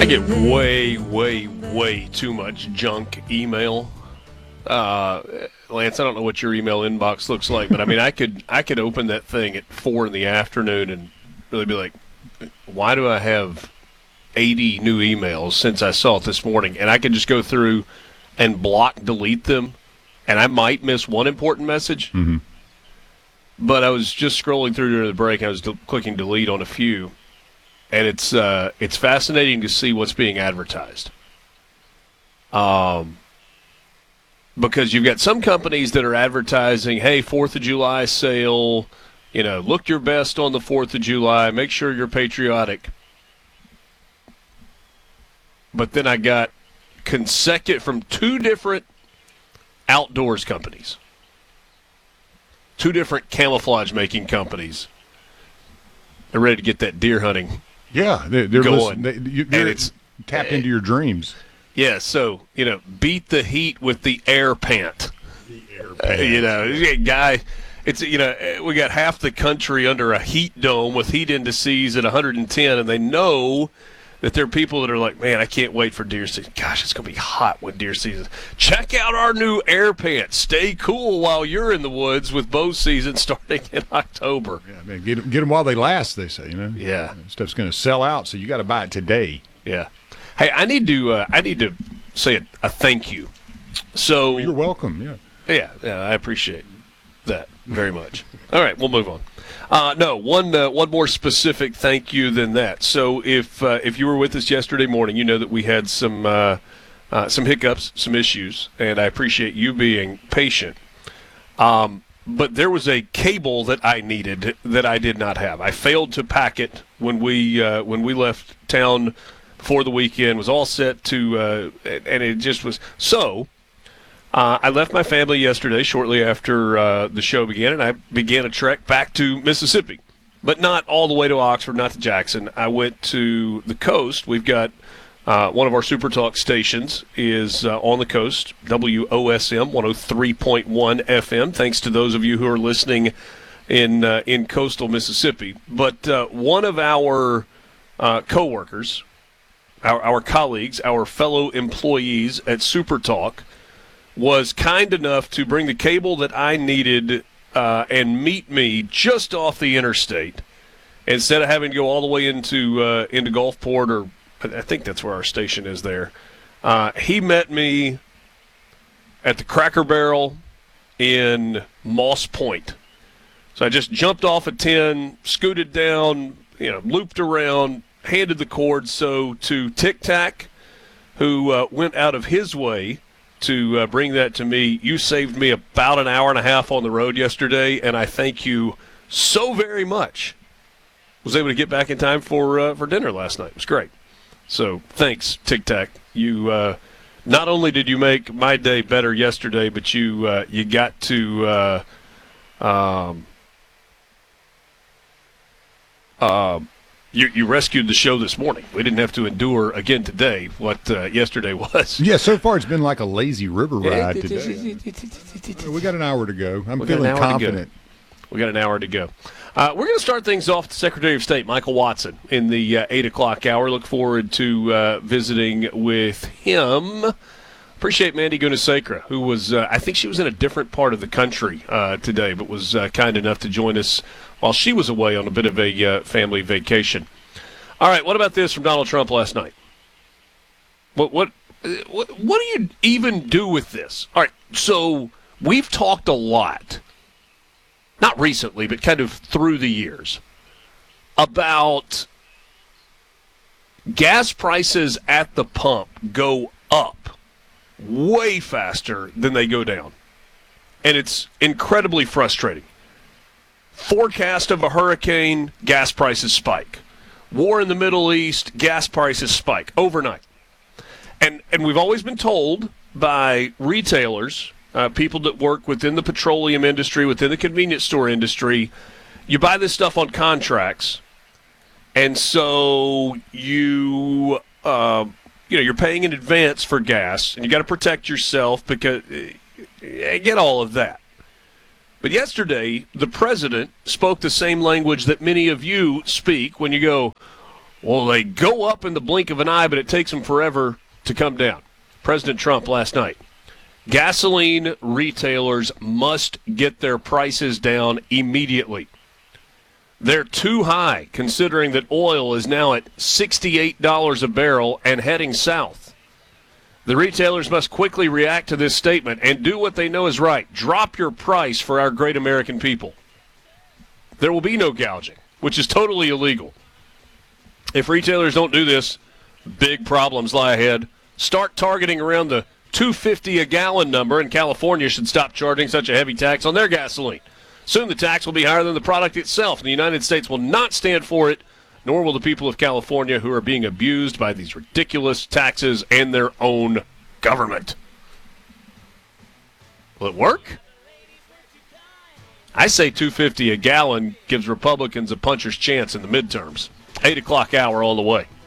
get way, way, way too much junk email. Lance, I don't know what your email inbox looks like, but I mean, I could open that thing at 4 in the afternoon and really be like, why do I have 80 new emails since I saw it this morning? And I could just go through and delete them, and I might miss one important message. Mm-hmm. But I was just scrolling through during the break, and I was clicking delete on a few. And it's fascinating to see what's being advertised. Because you've got some companies that are advertising, hey, 4th of July sale, look your best on the 4th of July, make sure you're patriotic. But then I got consecutive from two different outdoors companies, two different camouflage-making companies. They're ready to get that deer hunting. Yeah, they're going. It's tapped into your dreams. Yeah, so, beat the heat with the air pant. The air pant. Guy, it's, we got half the country under a heat dome with heat indices at 110, and they know that there are people that are like, man, I can't wait for deer season. Gosh, it's going to be hot when deer season. Check out our new air pants. Stay cool while you're in the woods with bow season starting in October. Yeah, man, get them while they last, they say, Yeah. Stuff's going to sell out, so you got to buy it today. Yeah. Hey, I need to say a thank you. So you're welcome, yeah. Yeah, I appreciate that very much. All right, we'll move on. One more specific thank you than that. So if you were with us yesterday morning, you know that we had some hiccups, some issues, and I appreciate you being patient. But there was a cable that I needed that I did not have. I failed to pack it when we left town before the weekend. Was all set to, and it just was so. I left my family yesterday shortly after the show began, and I began a trek back to Mississippi, but not all the way to Oxford, not to Jackson. I went to the coast. We've got one of our Super Talk stations is on the coast, WOSM 103.1 FM, thanks to those of you who are listening in coastal Mississippi. But one of our coworkers, our colleagues, our fellow employees at Super Talk, was kind enough to bring the cable that I needed and meet me just off the interstate instead of having to go all the way into Gulfport, or I think that's where our station is there. He met me at the Cracker Barrel in Moss Point. So I just jumped off at 10, scooted down, looped around, handed the cord to Tic Tac, who went out of his way to bring that to me. You saved me about an hour and a half on the road yesterday, and I thank you so very much. Was able to get back in time for dinner last night. It was great. So thanks, Tic Tac. You not only did you make my day better yesterday, but you got to You rescued the show this morning. We didn't have to endure again today what yesterday was. Yeah, so far it's been like a lazy river ride today. We got an hour to go. I'm feeling confident. We got an hour to go. We're going to start things off with the Secretary of State, Michael Watson, in the 8 o'clock hour. Look forward to visiting with him. Appreciate Mandy Gunasekara, who was, I think she was in a different part of the country today, but was kind enough to join us while she was away on a bit of a family vacation. All right, what about this from Donald Trump last night? What do you even do with this? All right, so we've talked a lot, not recently, but kind of through the years, about gas prices at the pump go up way faster than they go down. And it's incredibly frustrating. Forecast of a hurricane, gas prices spike. War in the Middle East, gas prices spike overnight. And we've always been told by retailers, people that work within the petroleum industry, within the convenience store industry, you buy this stuff on contracts, and so you're paying in advance for gas, and you got to protect yourself because I get all of that. But yesterday, the president spoke the same language that many of you speak when you go, Well, they go up in the blink of an eye, but it takes them forever to come down. President Trump last night. Gasoline retailers must get their prices down immediately. They're too high, considering that oil is now at $68 a barrel and heading south. The retailers must quickly react to this statement and do what they know is right. Drop your price for our great American people. There will be no gouging, which is totally illegal. If retailers don't do this, big problems lie ahead. Start targeting around the $2.50 a gallon number, and California should stop charging such a heavy tax on their gasoline. Soon the tax will be higher than the product itself, and the United States will not stand for it, nor will the people of California who are being abused by these ridiculous taxes and their own government. Will it work? I say $2.50 a gallon gives Republicans a puncher's chance in the midterms. 8 o'clock hour all the way.